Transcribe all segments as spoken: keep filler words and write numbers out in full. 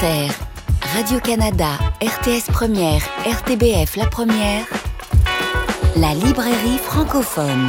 Inter, Radio-Canada, R T S Première, R T B F La Première, la librairie francophone.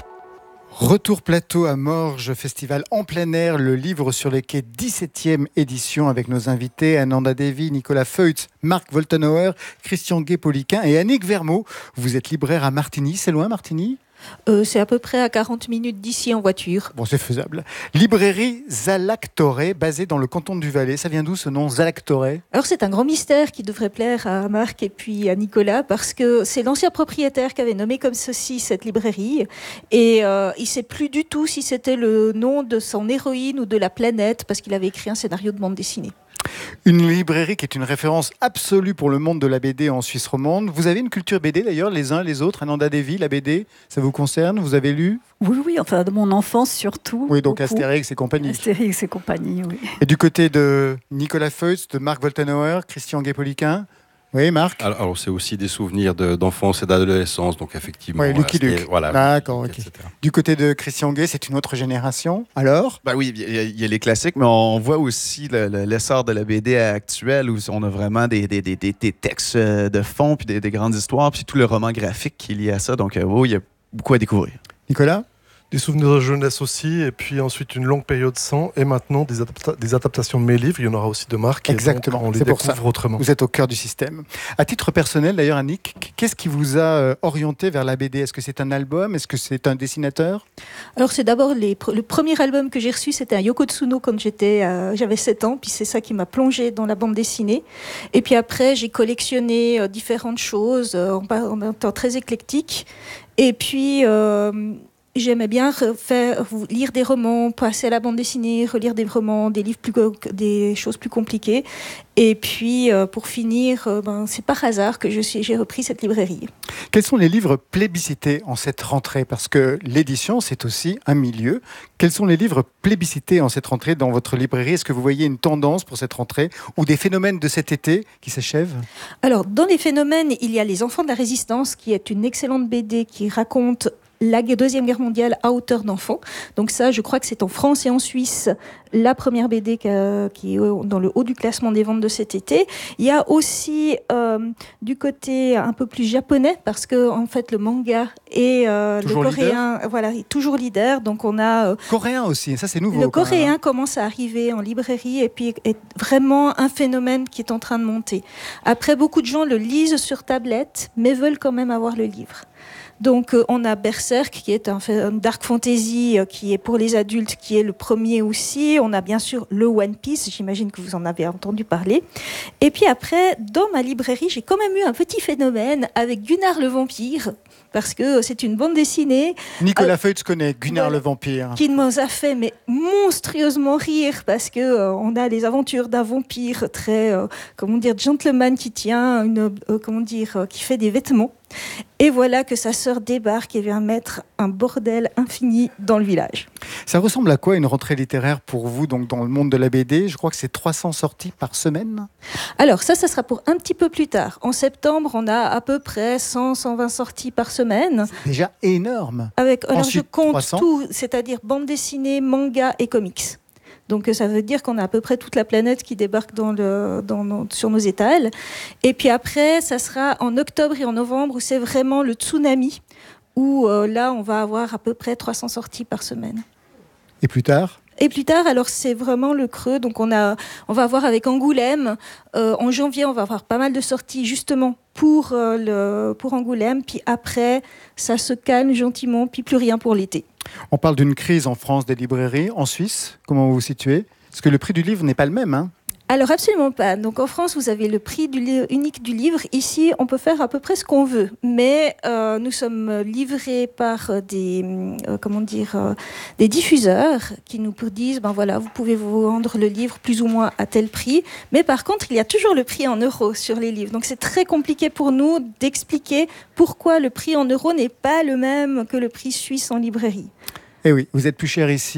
Retour plateau à Morges, festival en plein air, le livre sur les quais, dix-septième édition avec nos invités Ananda Devi, Nicolas Feutz, Marc Woltenhauer, Christian Guay-Poliquin et Annick Vermaux. Vous êtes libraire à Martigny, c'est loin Martigny ? Euh, c'est à peu près à quarante minutes d'ici en voiture. Bon, c'est faisable. Librairie Zalactoré, basée dans le canton du Valais. Ça vient d'où ce nom, Zalactoré ? Alors c'est un grand mystère qui devrait plaire à Marc et puis à Nicolas, parce que c'est l'ancien propriétaire qui avait nommé comme ceci cette librairie, et euh, il ne sait plus du tout si c'était le nom de son héroïne ou de la planète, parce qu'il avait écrit un scénario de bande dessinée. Une librairie qui est une référence absolue pour le monde de la B D en Suisse romande. Vous avez une culture B D d'ailleurs, les uns les autres. Ananda Devi, la B D, ça vous concerne ? Vous avez lu ? Oui, oui, enfin de mon enfance surtout. Oui, donc beaucoup. Astérix et compagnie. Astérix et compagnie, oui. Et du côté de Nicolas Feutz, de Marc Woltenhauer, Christian Guay-Poliquin ? Oui, Marc ? alors, alors, c'est aussi des souvenirs de, d'enfance et d'adolescence, donc effectivement. Oui, Lucky Luke. Luke. Voilà, D'accord, Luke, ok. et cetera. Du côté de Christian Guay, c'est une autre génération. Alors ? Ben oui, il y, a, il y a les classiques, mais on voit aussi le, le, l'essor de la B D actuelle, où on a vraiment des, des, des, des, des textes de fond, puis des, des grandes histoires, puis tout le roman graphique qui est lié à ça. Donc, euh, oui, il y a beaucoup à découvrir. Nicolas ? Des souvenirs de jeunesse aussi, et puis ensuite une longue période sans, et maintenant des, adapta- des adaptations de mes livres. Il y en aura aussi de Marc. Exactement, Et donc on les c'est pour découvre ça. autrement. Vous êtes au cœur du système. À titre personnel, d'ailleurs, Annick, qu'est-ce qui vous a euh, orienté vers la B D ? Est-ce que c'est un album ? Est-ce que c'est un dessinateur ? Alors c'est d'abord les, le premier album que j'ai reçu, c'était un Yoko Tsuno quand j'étais, euh, j'avais sept ans, puis c'est ça qui m'a plongée dans la bande dessinée. Et puis après, j'ai collectionné euh, différentes choses, euh, en, en un temps très éclectique. Et puis... Euh, J'aimais bien refaire, lire des romans, passer à la bande dessinée, relire des romans, des livres plus, des choses plus compliquées. Et puis, euh, pour finir, euh, ben, c'est par hasard que je suis, j'ai repris cette librairie. Quels sont les livres plébiscités en cette rentrée ? Parce que l'édition, c'est aussi un milieu. Quels sont les livres plébiscités en cette rentrée dans votre librairie ? Est-ce que vous voyez une tendance pour cette rentrée ou des phénomènes de cet été qui s'achèvent ? Alors, dans les phénomènes, il y a Les Enfants de la Résistance, qui est une excellente B D qui raconte la Deuxième Guerre mondiale à hauteur d'enfant. Donc ça, je crois que c'est en France et en Suisse la première B D qui est dans le haut du classement des ventes de cet été. Il y a aussi euh, du côté un peu plus japonais, parce que en fait le manga et euh, le coréen, leader. Voilà, est toujours leader. Donc on a euh, coréen aussi. Ça c'est nouveau. Le coréen même. Commence à arriver en librairie et puis est vraiment un phénomène qui est en train de monter. Après, beaucoup de gens le lisent sur tablette, mais veulent quand même avoir le livre. Donc euh, on a Berserk qui est un, un dark fantasy euh, qui est pour les adultes, qui est le premier aussi. On a bien sûr le One Piece, j'imagine que vous en avez entendu parler. Et puis après, dans ma librairie, j'ai quand même eu un petit phénomène avec Gunnar le vampire, parce que c'est une bande dessinée. Nicolas euh, Feutz connaît Gunnar voilà, le vampire. Qui nous a fait mais monstrueusement rire, parce que euh, on a les aventures d'un vampire très, euh, comment dire, gentleman qui tient une, euh, comment dire, euh, qui fait des vêtements. Et voilà que sa sœur débarque et vient mettre un bordel infini dans le village. Ça ressemble à quoi une rentrée littéraire pour vous, donc dans le monde de la B D ? Je crois que c'est trois cents sorties par semaine. Alors ça, ça sera pour un petit peu plus tard. En septembre, on a à peu près cent à cent vingt sorties par semaine. C'est déjà énorme. Avec, alors Ensuite, je compte trois cents tout, c'est-à-dire bande dessinée, manga et comics. Donc ça veut dire qu'on a à peu près toute la planète qui débarque dans le, dans nos, sur nos étals. Et puis après, ça sera en octobre et en novembre où c'est vraiment le tsunami, où euh, là, on va avoir à peu près trois cents sorties par semaine. Et plus tard ? Et plus tard, alors c'est vraiment le creux. Donc on, a, on va avoir avec Angoulême, euh, en janvier, on va avoir pas mal de sorties justement pour, euh, le, pour Angoulême. Puis après, ça se calme gentiment, puis plus rien pour l'été. On parle d'une crise en France des librairies. En Suisse, comment vous vous situez ? Parce que le prix du livre n'est pas le même, hein ? Alors absolument pas. Donc en France, vous avez le prix du li- unique du livre. Ici, on peut faire à peu près ce qu'on veut, mais euh, nous sommes livrés par des euh, comment dire euh, des diffuseurs qui nous disent ben voilà, vous pouvez vous vendre le livre plus ou moins à tel prix, mais par contre, il y a toujours le prix en euros sur les livres. Donc c'est très compliqué pour nous d'expliquer pourquoi le prix en euros n'est pas le même que le prix suisse en librairie. Eh oui, vous êtes plus cher ici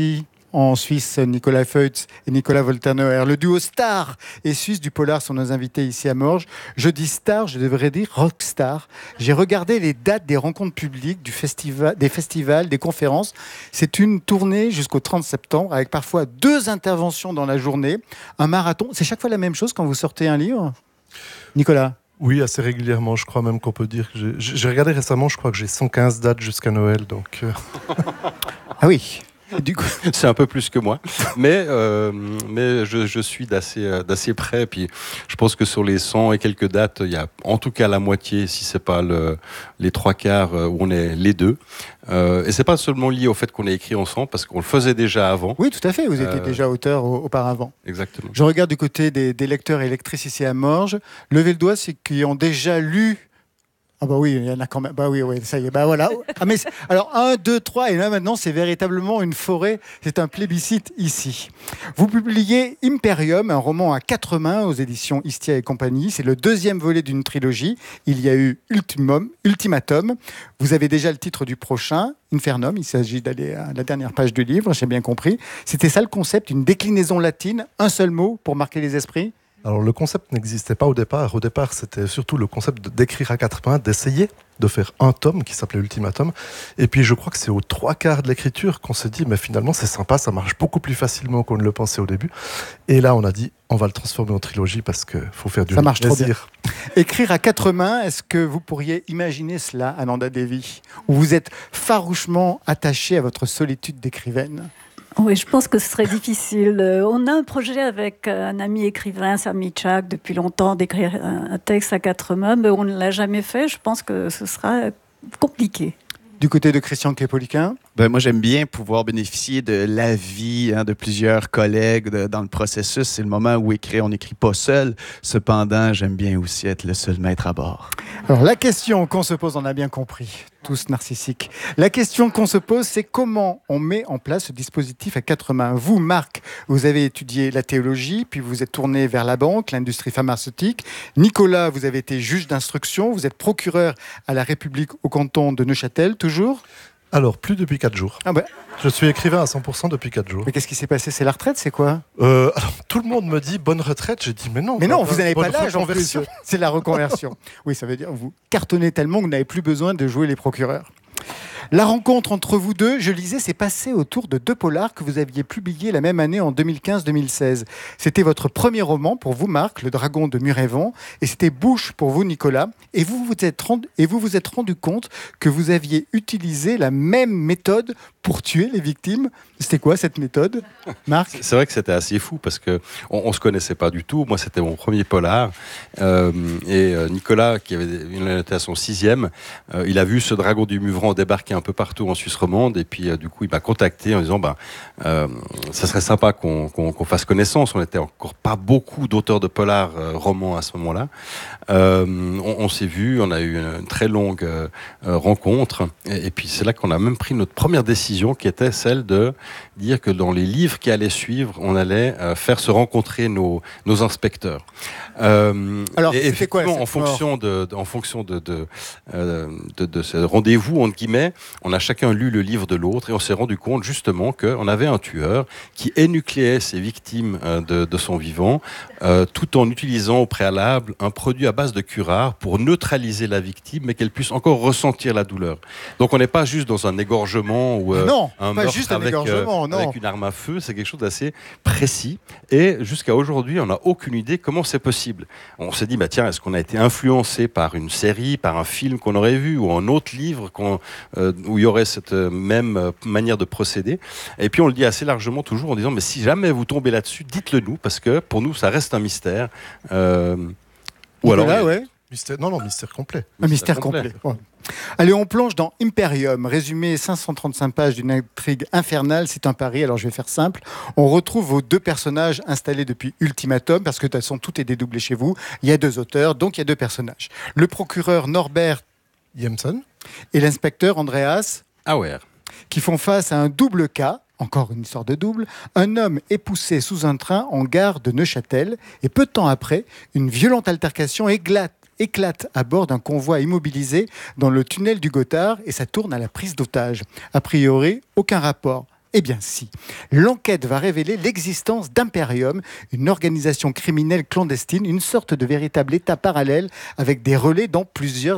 En Suisse, Nicolas Feutz et Nicolas Wolternauer. Le duo star et suisse du polar sont nos invités ici à Morges. Je dis star, je devrais dire rockstar. J'ai regardé les dates des rencontres publiques, du festival, des festivals, des conférences. C'est une tournée jusqu'au trente septembre avec parfois deux interventions dans la journée. Un marathon. C'est chaque fois la même chose quand vous sortez un livre, Nicolas? Oui, assez régulièrement. Je crois même qu'on peut dire que j'ai, j'ai regardé récemment, je crois que j'ai cent quinze dates jusqu'à Noël. Donc, euh... Ah oui. Du coup, c'est un peu plus que moi, mais euh, mais je, je suis d'assez d'assez près. Puis je pense que sur les cent et quelques dates, il y a en tout cas la moitié, si c'est pas le, les trois quarts, où on est les deux. Euh, et c'est pas seulement lié au fait qu'on ait écrit ensemble, parce qu'on le faisait déjà avant. Oui, tout à fait. Vous étiez euh... déjà auteur auparavant. Exactement. Je regarde du côté des, des lecteurs et lectrices ici à Morges. Levez le doigt, c'est qui ont déjà lu. Ah bah oui, il y en a quand même. Bah oui, oui, ça y est. Bah voilà. Ah mais alors un, deux, trois, et là maintenant c'est véritablement une forêt. C'est un plébiscite ici. Vous publiez Imperium, un roman à quatre mains aux éditions Istia et compagnie. C'est le deuxième volet d'une trilogie. Il y a eu Ultimum, Ultimatum. Vous avez déjà le titre du prochain, Infernum. Il s'agit d'aller à la dernière page du livre. J'ai bien compris. C'était ça le concept, une déclinaison latine, un seul mot pour marquer les esprits. Alors le concept n'existait pas au départ. Au départ, c'était surtout le concept de, d'écrire à quatre mains, d'essayer de faire un tome qui s'appelait Ultimatum. Et puis je crois que c'est aux trois quarts de l'écriture qu'on s'est dit, mais finalement c'est sympa, ça marche beaucoup plus facilement qu'on ne le pensait au début. Et là on a dit, on va le transformer en trilogie parce qu'il faut faire du ça marche plaisir. Trop bien. Écrire à quatre mains, est-ce que vous pourriez imaginer cela, Ananda Devi, où vous êtes farouchement attaché à votre solitude d'écrivaine? Oui, je pense que ce serait difficile. On a un projet avec un ami écrivain, Sami Chak, depuis longtemps, d'écrire un texte à quatre mains, mais on ne l'a jamais fait. Je pense que ce sera compliqué. Du côté de Christian Kepoliquin? Ben, moi, j'aime bien pouvoir bénéficier de l'avis hein, de plusieurs collègues de, dans le processus. C'est le moment où écrire, on n'écrit pas seul. Cependant, j'aime bien aussi être le seul maître à bord. Alors, la question qu'on se pose, on a bien compris, tous narcissiques. La question qu'on se pose, c'est comment on met en place ce dispositif à quatre mains. Vous, Marc, vous avez étudié la théologie, puis vous êtes tourné vers la banque, l'industrie pharmaceutique. Nicolas, vous avez été juge d'instruction, vous êtes procureur à la République au canton de Neuchâtel, toujours? Alors, plus depuis quatre jours. Ah ben. Je suis écrivain à cent pour cent depuis quatre jours. Mais qu'est-ce qui s'est passé? C'est la retraite, c'est quoi? euh, alors, tout le monde me dit bonne retraite. J'ai dit mais non. Mais non, vous n'avez pas l'âge en plus. reconversion. C'est la reconversion. Oui, ça veut dire vous cartonnez tellement que vous n'avez plus besoin de jouer les procureurs. La rencontre entre vous deux, je lisais, s'est passée autour de deux polars que vous aviez publiés la même année en deux mille quinze deux mille seize. C'était votre premier roman pour vous, Marc, Le Dragon de Murévent, et c'était Bouche pour vous, Nicolas. Et vous vous êtes rendu, et vous vous êtes rendu compte que vous aviez utilisé la même méthode pour tuer les victimes. C'était quoi cette méthode, Marc? C'est vrai que c'était assez fou parce que on, on se connaissait pas du tout. Moi, c'était mon premier polar, euh, et euh, Nicolas, qui avait, il en était à son sixième, euh, il a vu ce Dragon du Murévent débarquer un peu partout en Suisse romande, et puis euh, du coup, il m'a contacté en disant, bah, euh, ça serait sympa qu'on, qu'on, qu'on fasse connaissance. On n'était encore pas beaucoup d'auteurs de polars euh, romans à ce moment-là. Euh, on, on s'est vu, on a eu une, une très longue euh, rencontre, et, et puis c'est là qu'on a même pris notre première décision, qui était celle de dire que dans les livres qui allaient suivre, on allait euh, faire se rencontrer nos, nos inspecteurs. Euh, Alors, et c'était quoi en fonction de, de, en fonction de, de, euh, de, de ce rendez-vous, entre guillemets, on a chacun lu le livre de l'autre et on s'est rendu compte justement qu'on avait un tueur qui énucléait ses victimes euh, de, de son vivant, euh, tout en utilisant au préalable un produit à base de curare pour neutraliser la victime, mais qu'elle puisse encore ressentir la douleur. Donc on n'est pas juste dans un égorgement ou euh, non, un pas meurtre juste un avec, égorgement, euh, non. avec une arme à feu, c'est quelque chose d'assez précis. Et jusqu'à aujourd'hui, on n'a aucune idée comment c'est possible. On s'est dit, bah tiens, est-ce qu'on a été influencé par une série, par un film qu'on aurait vu, ou un autre livre qu'on, euh, où il y aurait cette même manière de procéder. Et puis on le dit assez largement toujours en disant, mais si jamais vous tombez là-dessus, dites-le nous, parce que pour nous, ça reste un mystère. Euh, ou alors, là, ouais. Mystère, non, non, mystère complet. Un mystère, mystère complet. complet. Ouais. Allez, on plonge dans Imperium, résumé cinq cent trente-cinq pages d'une intrigue infernale. C'est un pari, alors je vais faire simple. On retrouve vos deux personnages installés depuis Ultimatum, parce que de toute façon, tout est dédoublé chez vous. Il y a deux auteurs, donc il y a deux personnages. Le procureur Norbert Jemsen et l'inspecteur Andreas Auer, qui font face à un double cas. Encore une histoire de double. Un homme est poussé sous un train en gare de Neuchâtel et peu de temps après, une violente altercation éclate, éclate à bord d'un convoi immobilisé dans le tunnel du Gothard et ça tourne à la prise d'otage. A priori, aucun rapport. Eh bien si. L'enquête va révéler l'existence d'Imperium, une organisation criminelle clandestine, une sorte de véritable État parallèle avec des relais dans plusieurs